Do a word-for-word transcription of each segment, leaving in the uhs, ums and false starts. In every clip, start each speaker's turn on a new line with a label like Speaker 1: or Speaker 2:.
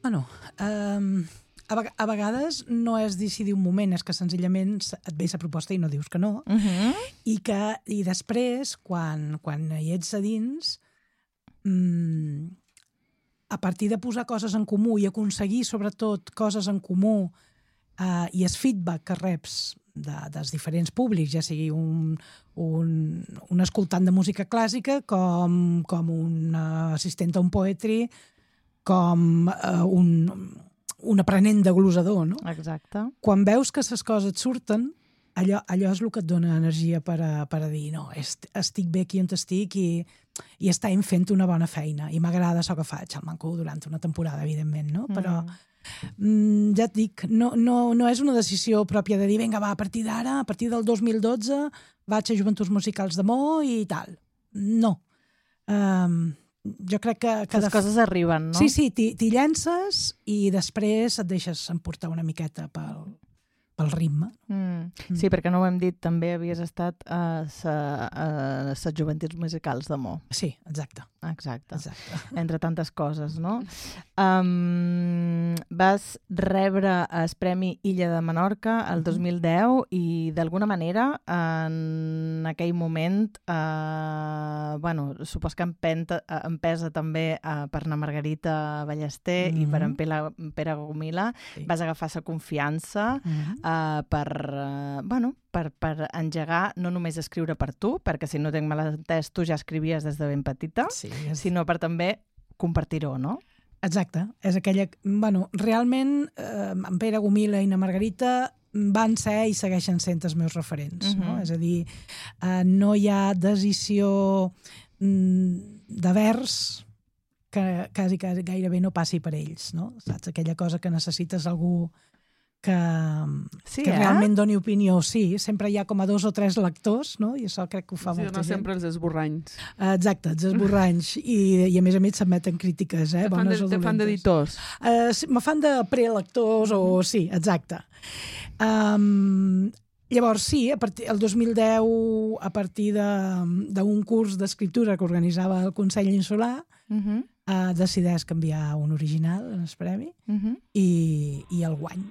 Speaker 1: Bueno, um, a, veg a vegades no és decidir un moment, és que senzillament et ve la proposta i no dius que no.
Speaker 2: Uh-huh.
Speaker 1: I, que, i després, quan, quan hi ets a dins, um, a partir de posar coses en comú i aconseguir, sobretot, coses en comú uh, i el feedback que reps de, dels diferents públics, ja sigui un, un, un escoltant de música clàssica com, com un uh, assistent a un poetry, com uh, un, un aprenent de glosador, no?
Speaker 2: Exacte.
Speaker 1: Quan veus que les coses et surten, allò, allò és el que et dona energia per a, per a dir no, est, estic bé aquí on estic i, i estem fent una bona feina i m'agrada això que faig, el manco durant una temporada, evidentment, no? Però
Speaker 2: Mm.
Speaker 1: Mm, ja et dic, no, no, no és una decisió pròpia de dir, vinga, va, a partir d'ara, a partir del dos mil dotze, vaig a Joventuts Musicals de Mo i tal. No. Um, jo crec que... que
Speaker 2: Les
Speaker 1: de...
Speaker 2: coses arriben, no?
Speaker 1: Sí, sí, t'hi llences i després et deixes emportar una miqueta pel, pel ritme.
Speaker 2: Mm. Sí, perquè no ho hem dit, també havies estat a les Joventuts Musicals de Mo.
Speaker 1: Sí, exacte.
Speaker 2: Exacte.
Speaker 1: exacte.
Speaker 2: Entre tantes coses, no? Um, vas rebre el Premi Illa de Menorca el dos mil deu i d'alguna manera en aquell moment uh, bueno, supos que empenta, empesa també uh, per na Margarita Ballester mm-hmm. i per en Pere, Pere Gomila sí. Vas agafar la confiança mm-hmm. uh, per, uh, bueno, per, per engegar no només escriure per tu, perquè si no tinc mal entès tu ja escrivies des de ben petita,
Speaker 1: sí, és...
Speaker 2: sinó per també compartir-ho, no?
Speaker 1: Exacte, és aquella... Bueno, realment, eh, en Pere Gomila i na Margarita van ser i segueixen sent els meus referents, uh-huh. no? És a dir, eh, no hi ha decisió mm, de vers que quasi, quasi gairebé no passi per ells, no? Saps? Aquella cosa que necessites algú que,
Speaker 2: sí,
Speaker 1: que
Speaker 2: eh?
Speaker 1: realment doni opinió, sí. Sempre hi ha com a dos o tres lectors, no? I això crec que ho fa
Speaker 3: sí,
Speaker 1: molta
Speaker 3: no
Speaker 1: gent.
Speaker 3: sempre els esborranys.
Speaker 1: Exacte, els esborranys. I, I a més a més s'admeten crítiques, eh?
Speaker 3: Te fan, de, te fan d'editors.
Speaker 1: Uh, me fan de prelectors o... Sí, exacte. Um, llavors, sí, a partir, el dos mil deu, a partir d'un curs d'escriptura que organitzava el Consell Insular, uh-huh. uh, decideix canviar un original en el premi uh-huh. i, i el guany.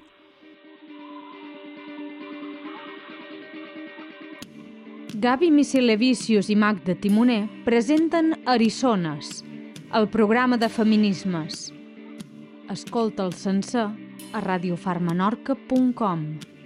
Speaker 4: Gavi Misilevicius i Magda Timoner presenten Eriçones, el programa de feminismes. Escolta'l sencer a radiofarmenorca punt com.